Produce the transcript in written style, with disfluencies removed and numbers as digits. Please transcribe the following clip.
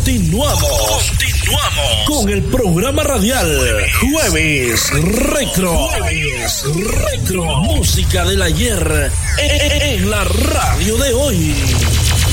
Continuamos con el programa radial Jueves Retro. Música del ayer en la radio de hoy.